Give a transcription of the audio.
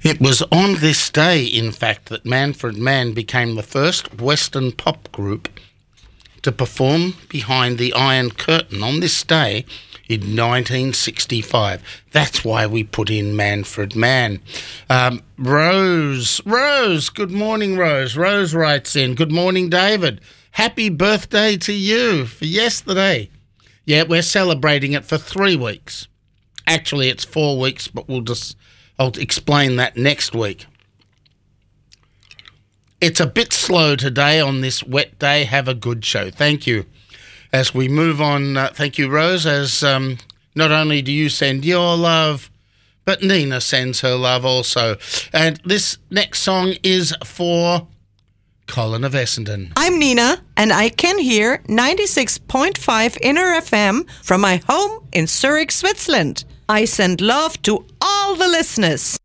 It was on this day, in fact, that Manfred Mann became the first Western pop group to perform behind the Iron Curtain on this day in 1965. That's why we put in Manfred Mann. Rose, good morning, Rose. Rose writes in, good morning, David. Happy birthday to you for yesterday. Yeah, we're celebrating it for 3 weeks. Actually, it's 4 weeks, but I'll explain that next week. It's a bit slow today on this wet day. Have a good show. Thank you. As we move on, thank you, Rose, as not only do you send your love, but Nina sends her love also. And this next song is for Colin of Essendon. I'm Nina, and I can hear 96.5 Inner FM from my home in Zurich, Switzerland. I send love to all the listeners.